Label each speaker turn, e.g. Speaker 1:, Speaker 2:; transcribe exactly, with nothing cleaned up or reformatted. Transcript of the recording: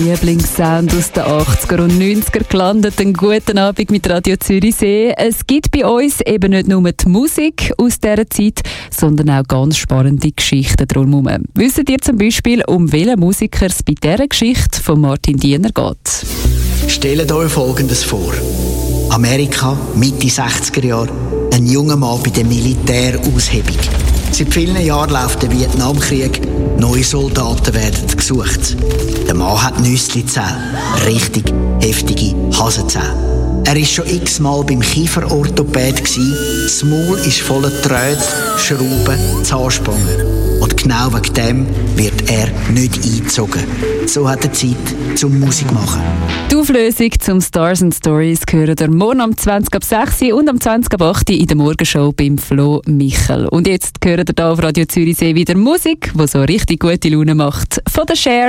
Speaker 1: Lieblingssound aus den achtziger und neunziger gelandet. Einen guten Abend mit Radio Zürichsee. Es gibt bei uns eben nicht nur die Musik aus dieser Zeit, sondern auch ganz spannende Geschichten drumherum. Wisst ihr zum Beispiel, um welchen Musiker es bei dieser Geschichte von Martin Diener geht?
Speaker 2: Stellt euch Folgendes vor. Amerika, Mitte sechziger Jahre, ein junger Mann bei der Militäraushebung. Seit vielen Jahren läuft der Vietnamkrieg, neue Soldaten werden gesucht. Der Mann hat Nüssli-Zähne, richtig heftige Hasenzähne. Er war schon x-mal beim Kieferorthopäd gsi. Das Maul ist voller Drähte, Schrauben, Zahnspangen. Und genau wegen dem wird er nicht eingezogen. So hat er Zeit zum Musik machen.
Speaker 1: Die Auflösung zum Stars and Stories hören ihr morgen um zwanzig ab sechs und um zwanzig ab acht in der Morgenshow beim Flo Michel. Und jetzt hören ihr hier auf Radio Zürichsee wieder Musik, die so richtig gute Laune macht. Von der Cher.